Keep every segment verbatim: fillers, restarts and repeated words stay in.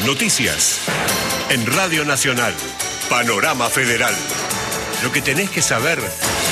Noticias. En Radio Nacional. Panorama Federal. Lo que tenés que saber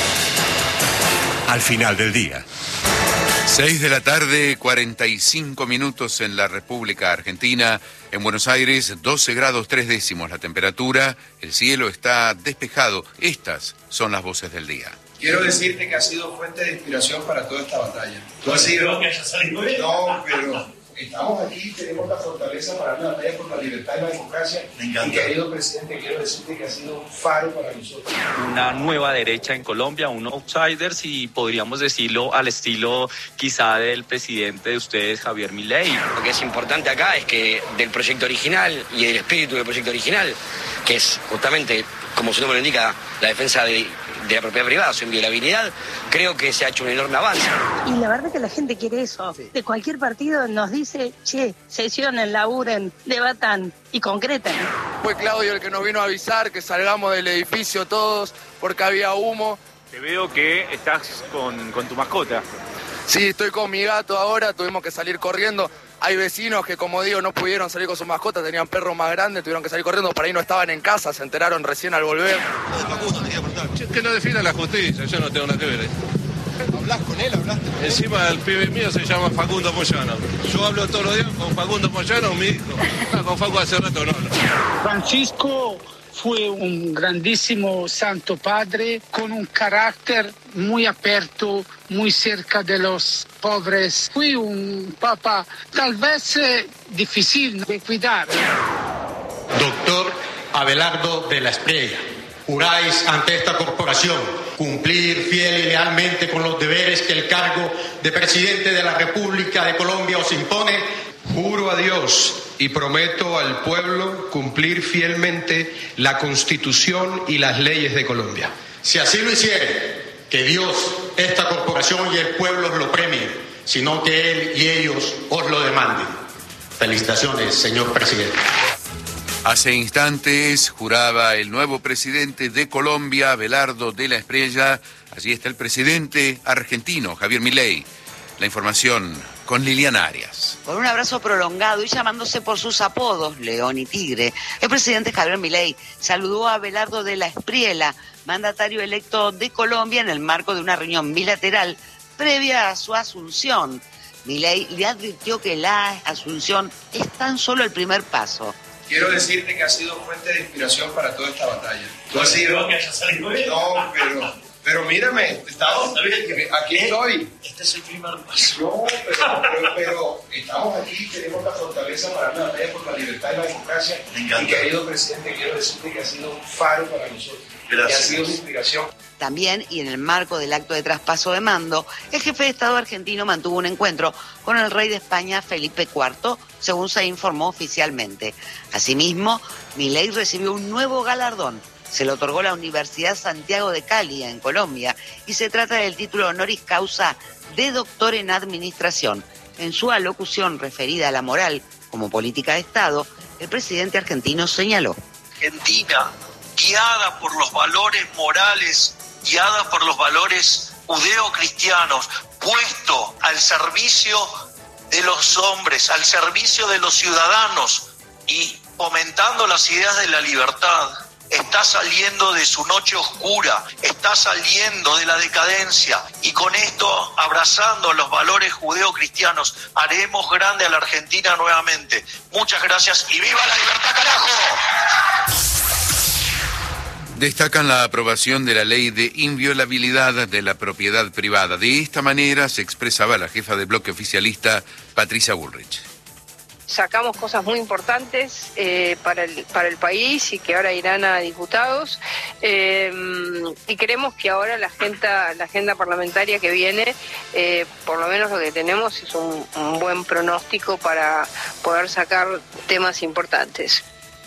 al final del día. Seis de la tarde, cuarenta y cinco minutos en la República Argentina. En Buenos Aires, doce grados tres décimos la temperatura. El cielo está despejado. Estas son las voces del día. Quiero decirte que ha sido fuente de inspiración para toda esta batalla. Tú has sido... que haya salido bien. No, pero estamos aquí, tenemos la fortaleza para la batalla por la libertad y la democracia. Me encanta. Y querido presidente, quiero decirte que ha sido un faro para nosotros. Una nueva derecha en Colombia, un outsiders y podríamos decirlo al estilo quizá del presidente de ustedes, Javier Milei. Lo que es importante acá es que del proyecto original y del espíritu del proyecto original, que es justamente, como su nombre lo indica, la defensa de... de la propiedad privada, su inviolabilidad, creo que se ha hecho un enorme avance. Y la verdad que la gente quiere eso. Sí. De cualquier partido nos dice, che, sesionen, laburen, debatan y concreten. Fue Claudio el que nos vino a avisar que salgamos del edificio todos porque había humo. Te veo que estás con, con tu mascota. Sí, estoy con mi gato ahora, tuvimos que salir corriendo. Hay vecinos que, como digo, no pudieron salir con sus mascotas, tenían perros más grandes, tuvieron que salir corriendo, por ahí no estaban en casa, se enteraron recién al volver. Que no defina la justicia, yo no tengo nada que ver. ¿eh? ¿Hablás con él? ¿Hablaste? Encima el pibe mío se llama Facundo Moyano. Yo hablo todos los días con Facundo Moyano, mi hijo. Ah, con Facu hace rato no, no. Francisco fue un grandísimo santo padre con un carácter muy abierto, muy cerca de los pobres. Fue un papa tal vez eh, difícil de cuidar. Doctor Abelardo de la Espriella, juráis ante esta corporación cumplir fiel y lealmente con los deberes que el cargo de presidente de la República de Colombia os impone. Juro a Dios y prometo al pueblo cumplir fielmente la Constitución y las leyes de Colombia. Si así lo hiciere, que Dios, esta corporación y el pueblo os lo premien, sino que Él y ellos os lo demanden. Felicitaciones, señor presidente. Hace instantes juraba el nuevo presidente de Colombia, Abelardo de la Espriella. Allí está el presidente argentino, Javier Milei. La información con Liliana Arias. Con un abrazo prolongado y llamándose por sus apodos, León y Tigre, el presidente Javier Milei saludó a Abelardo de la Espriella, mandatario electo de Colombia, en el marco de una reunión bilateral previa a su asunción. Milei le advirtió que la asunción es tan solo el primer paso. Quiero decirte que ha sido fuente de inspiración para toda esta batalla. Tú has sido... que haya salido bien. No, pero... Pero mírame, estamos, aquí estoy. Este es el primer paso. No, pero, pero, pero estamos aquí, tenemos la fortaleza para la batalla por la libertad y la democracia. Me encanta. Y querido presidente, quiero decirte que ha sido un faro para nosotros. Gracias. Que ha sido una inspiración. También, y en el marco del acto de traspaso de mando, el jefe de Estado argentino mantuvo un encuentro con el rey de España, Felipe cuarto, según se informó oficialmente. Asimismo, Milei recibió un nuevo galardón. Se le otorgó la Universidad Santiago de Cali, en Colombia, y se trata del título honoris causa de doctor en administración. En su alocución referida a la moral como política de Estado, el presidente argentino señaló: Argentina, guiada por los valores morales, guiada por los valores judeocristianos, puesto al servicio de los hombres, al servicio de los ciudadanos y fomentando las ideas de la libertad, está saliendo de su noche oscura, está saliendo de la decadencia y con esto, abrazando los valores judeocristianos, haremos grande a la Argentina nuevamente. Muchas gracias y ¡viva la libertad, carajo! Destacan la aprobación de la ley de inviolabilidad de la propiedad privada. De esta manera se expresaba la jefa del bloque oficialista, Patricia Bullrich. Sacamos cosas muy importantes eh, para, el, para el país y que ahora irán a diputados eh, y creemos que ahora la agenda, la agenda parlamentaria que viene, eh, por lo menos lo que tenemos es un, un buen pronóstico para poder sacar temas importantes.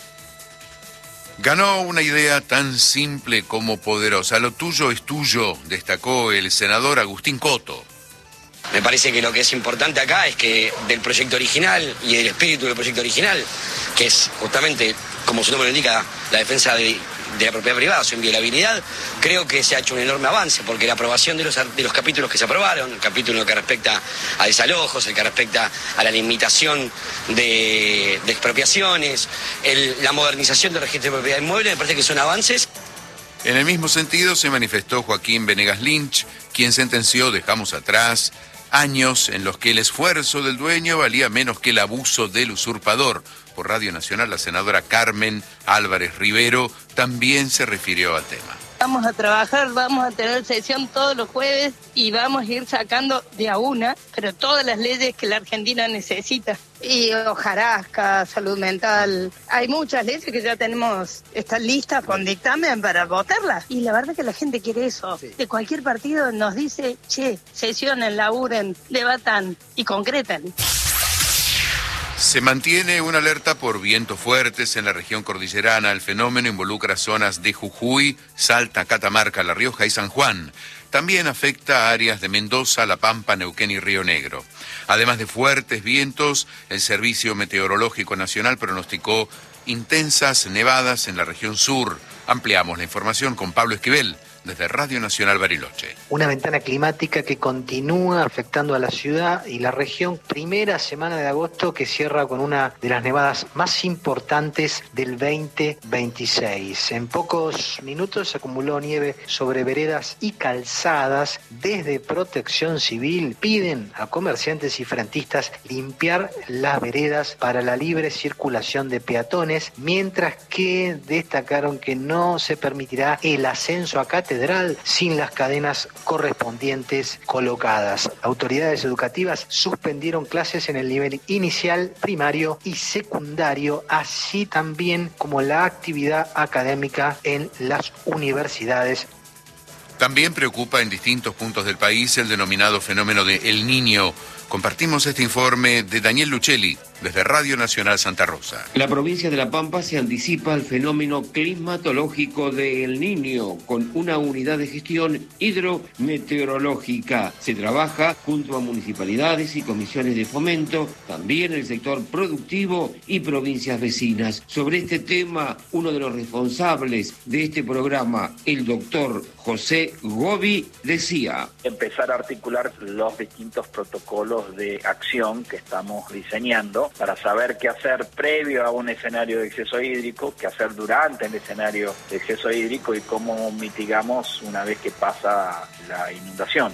Ganó una idea tan simple como poderosa. Lo tuyo es tuyo, destacó el senador Agustín Coto. Me parece que lo que es importante acá es que del proyecto original y del espíritu del proyecto original, que es justamente, como su nombre lo indica, la defensa de, de la propiedad privada, su inviolabilidad, creo que se ha hecho un enorme avance, porque la aprobación de los, de los capítulos que se aprobaron, el capítulo que respecta a desalojos, el que respecta a la limitación de, de expropiaciones, el, la modernización del registro de propiedad inmueble, me parece que son avances. En el mismo sentido se manifestó Joaquín Venegas Lynch, quien sentenció, dejamos atrás, años en los que el esfuerzo del dueño valía menos que el abuso del usurpador. Por Radio Nacional, la senadora Carmen Álvarez Rivero también se refirió al tema. Vamos a trabajar, vamos a tener sesión todos los jueves y vamos a ir sacando de a una, pero todas las leyes que la Argentina necesita. Y hojarasca, salud mental, hay muchas leyes que ya tenemos, están listas con dictamen para votarlas. Y la verdad que la gente quiere eso. Sí. De cualquier partido nos dice, che, sesionen, laburen, debatan y concreten. Se mantiene una alerta por vientos fuertes en la región cordillerana. El fenómeno involucra zonas de Jujuy, Salta, Catamarca, La Rioja y San Juan. También afecta a áreas de Mendoza, La Pampa, Neuquén y Río Negro. Además de fuertes vientos, el Servicio Meteorológico Nacional pronosticó intensas nevadas en la región sur. Ampliamos la información con Pablo Esquivel, desde Radio Nacional Bariloche. Una ventana climática que continúa afectando a la ciudad y la región, primera semana de agosto que cierra con una de las nevadas más importantes del veinte veintiséis. En pocos minutos se acumuló nieve sobre veredas y calzadas. Desde Protección Civil piden a comerciantes y frentistas limpiar las veredas para la libre circulación de peatones, mientras que destacaron que no se permitirá el ascenso a catedral sin las cadenas correspondientes colocadas. Autoridades educativas suspendieron clases en el nivel inicial, primario y secundario, así también como la actividad académica en las universidades. También preocupa en distintos puntos del país el denominado fenómeno de El Niño. Compartimos este informe de Daniel Luchelli, desde Radio Nacional Santa Rosa. La provincia de La Pampa se anticipa al fenómeno climatológico de El Niño con una unidad de gestión hidrometeorológica. Se trabaja junto a municipalidades y comisiones de fomento, también el sector productivo y provincias vecinas. Sobre este tema, uno de los responsables de este programa, el doctor José Gobi, decía: empezar a articular los distintos protocolos de acción que estamos diseñando para saber qué hacer previo a un escenario de exceso hídrico, qué hacer durante el escenario de exceso hídrico y cómo mitigamos una vez que pasa la inundación.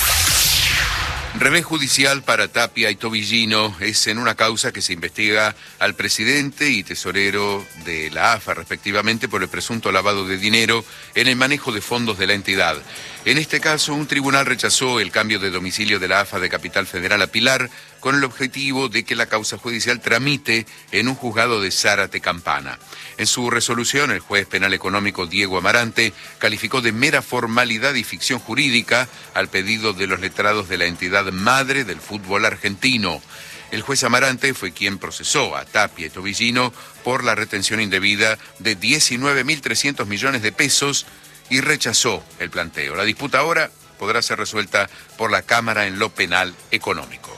Revés judicial para Tapia y Tobillino es en una causa que se investiga al presidente y tesorero de la A F A, respectivamente, por el presunto lavado de dinero en el manejo de fondos de la entidad. En este caso, un tribunal rechazó el cambio de domicilio de la A F A de Capital Federal a Pilar con el objetivo de que la causa judicial tramite en un juzgado de Zárate Campana. En su resolución, el juez penal económico Diego Amarante calificó de mera formalidad y ficción jurídica al pedido de los letrados de la entidad madre del fútbol argentino. El juez Amarante fue quien procesó a Tapia y Tobillino por la retención indebida de diecinueve mil trescientos millones de pesos y rechazó el planteo. La disputa ahora podrá ser resuelta por la Cámara en lo penal económico.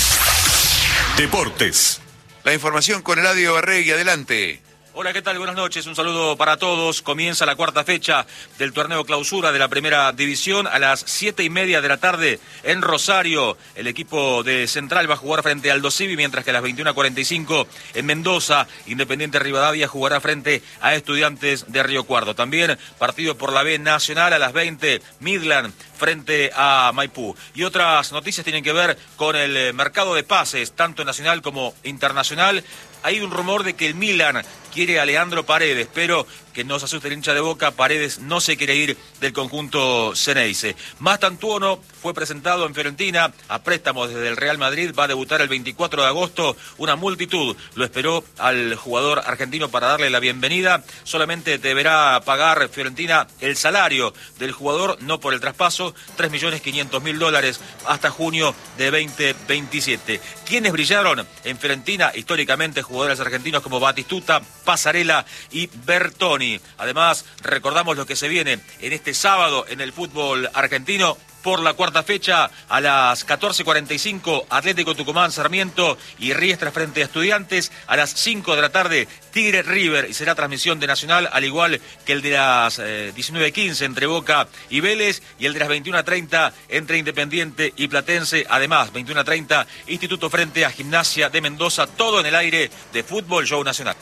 Deportes. La información con Eladio Barregui, adelante. Hola, ¿qué tal? Buenas noches, un saludo para todos. Comienza la cuarta fecha del torneo clausura de la primera división a las siete y media de la tarde en Rosario. El equipo de Central va a jugar frente al Aldo Civi, mientras que a las veintiuna cuarenta y cinco en Mendoza, Independiente Rivadavia jugará frente a Estudiantes de Río Cuarto. También partido por la B Nacional a las veinte, Midland frente a Maipú. Y otras noticias tienen que ver con el mercado de pases, tanto nacional como internacional. Hay un rumor de que el Milan quiere a Leandro Paredes, pero que no se asuste el hincha de Boca, Paredes no se quiere ir del conjunto Ceneice. Mastantuono fue presentado en Fiorentina a préstamo desde el Real Madrid, va a debutar el veinticuatro de agosto, una multitud lo esperó al jugador argentino para darle la bienvenida, solamente deberá pagar Fiorentina el salario del jugador, no por el traspaso, tres millones quinientos mil dólares hasta junio de veinte veintisiete. ¿Quiénes brillaron en Fiorentina? Históricamente jugadores argentinos como Batistuta, Pasarela y Bertoni. Además, recordamos lo que se viene en este sábado en el fútbol argentino. por la cuarta fecha. A las catorce cuarenta y cinco, Atlético Tucumán Sarmiento y Riestra frente a Estudiantes. A las cinco de la tarde, Tigre River, y será transmisión de Nacional, al igual que el de las eh, diecinueve quince entre Boca y Vélez, y el de las veintiuna treinta entre Independiente y Platense. Además, veintiuna treinta, Instituto frente a Gimnasia de Mendoza, todo en el aire de Fútbol Show Nacional.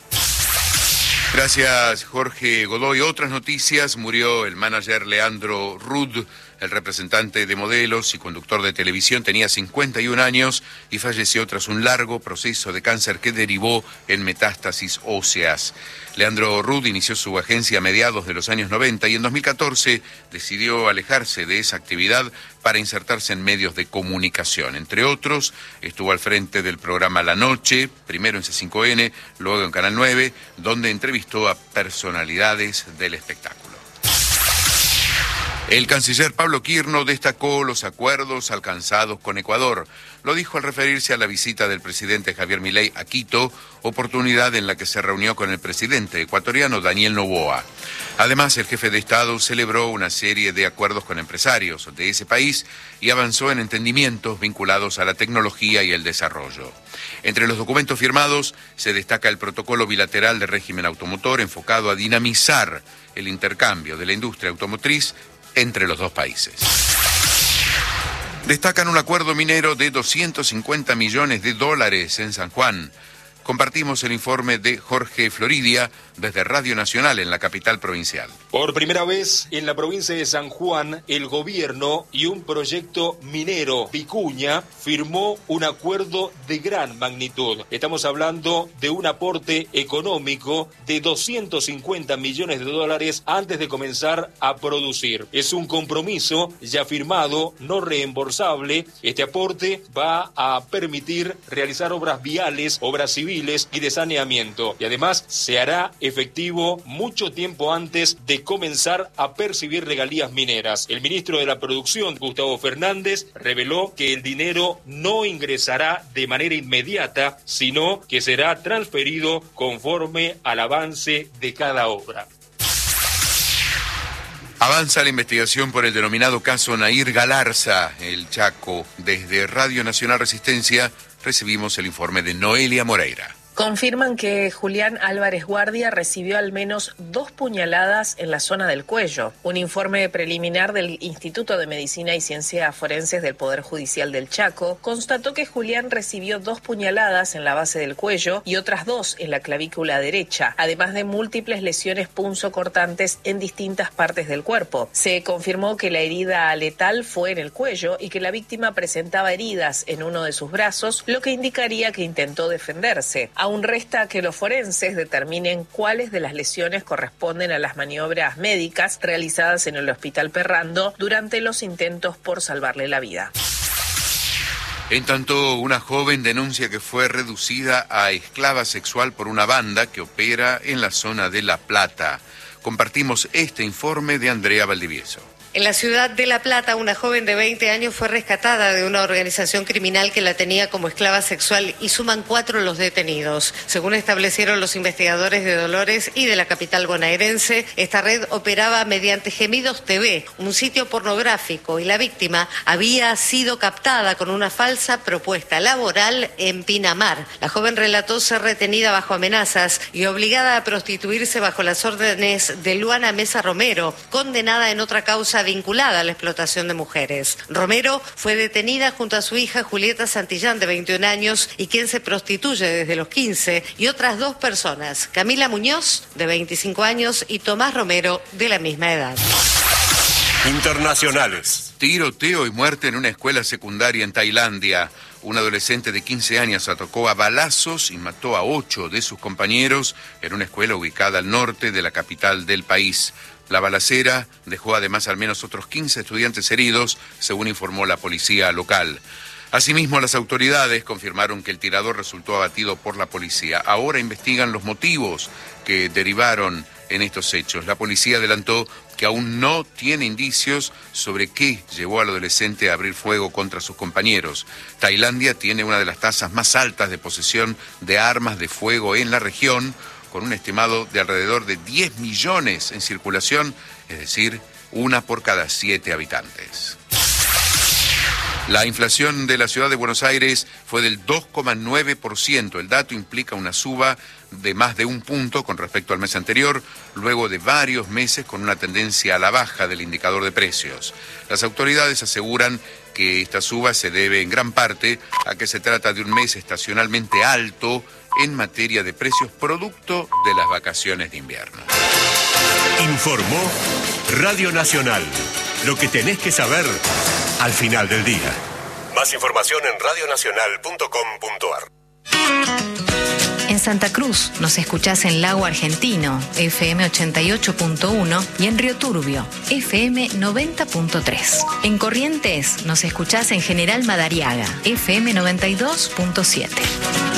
Gracias, Jorge Godoy. Otras noticias: murió el manager Leandro Rud, el representante de modelos y conductor de televisión. Tenía cincuenta y un años y falleció tras un largo proceso de cáncer que derivó en metástasis óseas. Leandro Rud inició su agencia a mediados de los años noventa y en dos mil catorce decidió alejarse de esa actividad para insertarse en medios de comunicación. Entre otros, estuvo al frente del programa La Noche, primero en C cinco N, luego en Canal nueve, donde entrevistó a personalidades del espectáculo. El canciller Pablo Quirno destacó los acuerdos alcanzados con Ecuador. Lo dijo al referirse a la visita del presidente Javier Milei a Quito, oportunidad en la que se reunió con el presidente ecuatoriano Daniel Noboa. Además, el jefe de Estado celebró una serie de acuerdos con empresarios de ese país y avanzó en entendimientos vinculados a la tecnología y el desarrollo. Entre los documentos firmados se destaca el protocolo bilateral de régimen automotor enfocado a dinamizar el intercambio de la industria automotriz entre los dos países. Destacan un acuerdo minero de doscientos cincuenta millones de dólares en San Juan. Compartimos el informe de Jorge Floridia desde Radio Nacional en la capital provincial. Por primera vez en la provincia de San Juan, el gobierno y un proyecto minero, Vicuña, firmó un acuerdo de gran magnitud. Estamos hablando de un aporte económico de doscientos cincuenta millones de dólares antes de comenzar a producir. Es un compromiso ya firmado, no reembolsable. Este aporte va a permitir realizar obras viales, obras civiles y de saneamiento. Y además se hará efectivo mucho tiempo antes de comenzar a percibir regalías mineras. El ministro de la Producción, Gustavo Fernández, reveló que el dinero no ingresará de manera inmediata, sino que será transferido conforme al avance de cada obra. Avanza la investigación por el denominado caso Nair Galarza, el Chaco. Desde Radio Nacional Resistencia recibimos el informe de Noelia Moreira. Confirman que Julián Álvarez Guardia recibió al menos dos puñaladas en la zona del cuello. Un informe preliminar del Instituto de Medicina y Ciencias Forenses del Poder Judicial del Chaco constató que Julián recibió dos puñaladas en la base del cuello y otras dos en la clavícula derecha, además de múltiples lesiones punzocortantes en distintas partes del cuerpo. Se confirmó que la herida letal fue en el cuello y que la víctima presentaba heridas en uno de sus brazos, lo que indicaría que intentó defenderse. Aún resta que los forenses determinen cuáles de las lesiones corresponden a las maniobras médicas realizadas en el Hospital Perrando durante los intentos por salvarle la vida. En tanto, una joven denuncia que fue reducida a esclava sexual por una banda que opera en la zona de La Plata. Compartimos este informe de Andrea Valdivieso. En la ciudad de La Plata, una joven de veinte años fue rescatada de una organización criminal que la tenía como esclava sexual y suman cuatro los detenidos. Según establecieron los investigadores de Dolores y de la capital bonaerense, esta red operaba mediante Gemidos T V, un sitio pornográfico, y la víctima había sido captada con una falsa propuesta laboral en Pinamar. La joven relató ser retenida bajo amenazas y obligada a prostituirse bajo las órdenes de Luana Mesa Romero, condenada en otra causa vinculada a la explotación de mujeres. Romero fue detenida junto a su hija Julieta Santillán, de veintiún años, y quien se prostituye desde los quince, y otras dos personas, Camila Muñoz, de veinticinco años, y Tomás Romero, de la misma edad. Internacionales. Tiroteo y muerte en una escuela secundaria en Tailandia. Un adolescente de quince años atacó a balazos y mató a ocho de sus compañeros en una escuela ubicada al norte de la capital del país. La balacera dejó además al menos otros quince estudiantes heridos, según informó la policía local. Asimismo, las autoridades confirmaron que el tirador resultó abatido por la policía. Ahora investigan los motivos que derivaron en estos hechos. La policía adelantó que aún no tiene indicios sobre qué llevó al adolescente a abrir fuego contra sus compañeros. Tailandia tiene una de las tasas más altas de posesión de armas de fuego en la región, con un estimado de alrededor de diez millones en circulación, es decir, una por cada siete habitantes. La inflación de la ciudad de Buenos Aires fue del dos coma nueve por ciento. El dato implica una suba de más de un punto con respecto al mes anterior, luego de varios meses con una tendencia a la baja del indicador de precios. Las autoridades aseguran que esta suba se debe en gran parte a que se trata de un mes estacionalmente alto en materia de precios producto de las vacaciones de invierno. Informó Radio Nacional. Lo que tenés que saber al final del día. Más información en radio nacional punto com punto a r. En Santa Cruz nos escuchás en Lago Argentino, F M ochenta y ocho punto uno, y en Río Turbio, F M noventa punto tres. En Corrientes nos escuchás en General Madariaga, F M noventa y dos punto siete.